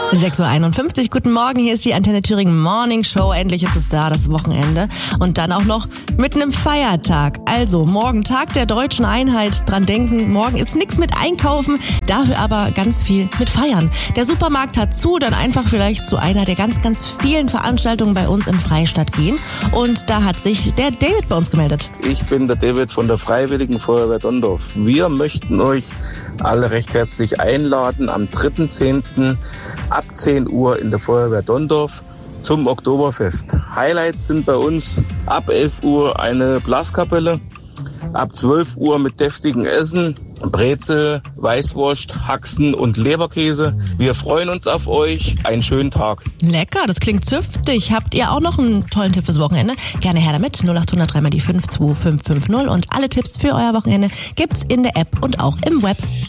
6.51 Uhr, guten Morgen, hier ist die Antenne Thüringen Morning Show. Endlich ist es da, das Wochenende. Und dann auch noch mit einem Feiertag. Also morgen Tag der Deutschen Einheit. Dran denken, morgen ist nichts mit Einkaufen, dafür aber ganz viel mit Feiern. Der Supermarkt hat zu, dann einfach vielleicht zu einer der ganz, ganz vielen Veranstaltungen bei uns im Freistadt gehen. Und da hat sich der David bei uns gemeldet. Ich bin der David von der Freiwilligen Feuerwehr Donndorf. Wir möchten euch alle recht herzlich einladen am 3.10. ab 10 Uhr in der Feuerwehr Donndorf zum Oktoberfest. Highlights sind bei uns ab 11 Uhr eine Blaskapelle, ab 12 Uhr mit deftigem Essen, Brezel, Weißwurst, Haxen und Leberkäse. Wir freuen uns auf euch. Einen schönen Tag. Lecker, das klingt zünftig. Habt ihr auch noch einen tollen Tipp fürs Wochenende? Gerne her damit. 0800 3 mal die 52550 und alle Tipps für euer Wochenende gibt's in der App und auch im Web.